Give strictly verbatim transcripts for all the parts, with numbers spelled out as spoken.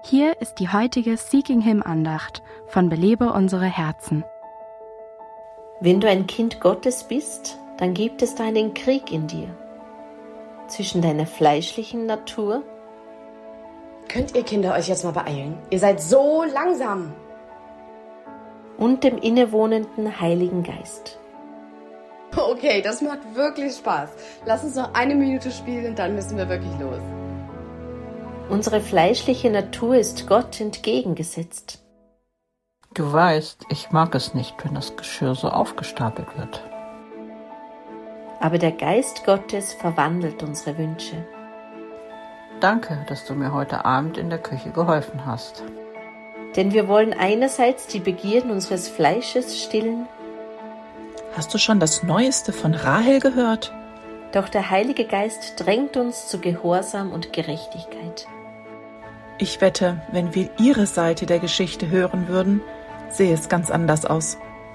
Hier ist die heutige Seeking Him Andacht von Belebe unsere Herzen. Wenn du ein Kind Gottes bist, dann gibt es da einen Krieg in dir. Zwischen deiner fleischlichen Natur. Könnt ihr Kinder euch jetzt mal beeilen? Ihr seid so langsam. Und dem innewohnenden Heiligen Geist. Okay, das macht wirklich Spaß. Lass uns noch eine Minute spielen, dann müssen wir wirklich los. Unsere fleischliche Natur ist Gott entgegengesetzt. Du weißt, ich mag es nicht, wenn das Geschirr so aufgestapelt wird. Aber der Geist Gottes verwandelt unsere Wünsche. Danke, dass du mir heute Abend in der Küche geholfen hast. Denn wir wollen einerseits die Begierden unseres Fleisches stillen. Hast du schon das Neueste von Rahel gehört? Doch der Heilige Geist drängt uns zu Gehorsam und Gerechtigkeit. Ich wette, wenn wir ihre Seite der Geschichte hören würden, sähe es ganz anders aus.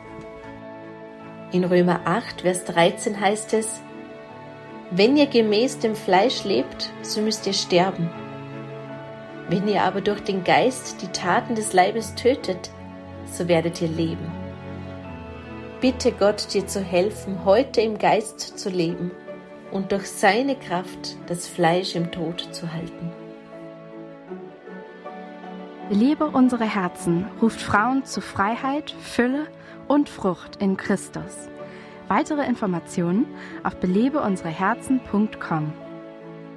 In Römer acht, Vers dreizehn heißt es: Wenn ihr gemäß dem Fleisch lebt, so müsst ihr sterben. Wenn ihr aber durch den Geist die Taten des Leibes tötet, so werdet ihr leben. Bitte Gott, dir zu helfen, heute im Geist zu leben und durch seine Kraft das Fleisch im Tod zu halten. Belebe unsere Herzen ruft Frauen zu Freiheit, Fülle und Frucht in Christus. Weitere Informationen auf belebe unsere herzen punkt com.